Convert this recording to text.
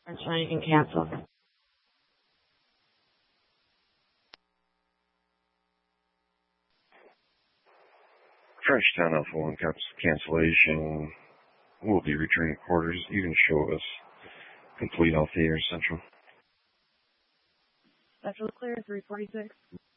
Sunshine, you can cancel. Frenchtown Alpha 1 cancellation. We'll be returning quarters. You can show us complete Alpha Air Central. Central clear, 346.